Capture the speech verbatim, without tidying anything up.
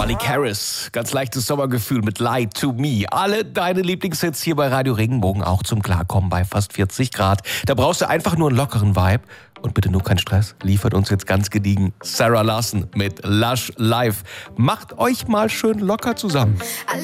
Malik Harris, ganz leichtes Sommergefühl mit Lie to Me. Alle deine Lieblingshits hier bei Radio Regenbogen, auch zum Klarkommen bei fast vierzig Grad. Da brauchst du einfach nur einen lockeren Vibe. Und bitte nur kein Stress, liefert uns jetzt ganz gediegen Sarah Larsson mit Lush Life. Macht euch mal schön locker zusammen.